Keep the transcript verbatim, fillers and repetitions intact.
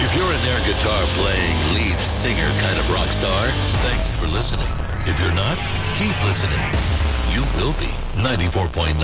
If you're an air guitar playing lead singer kind of rock star, thanks for listening. If you're not, keep listening. You will be. ninety-four point nine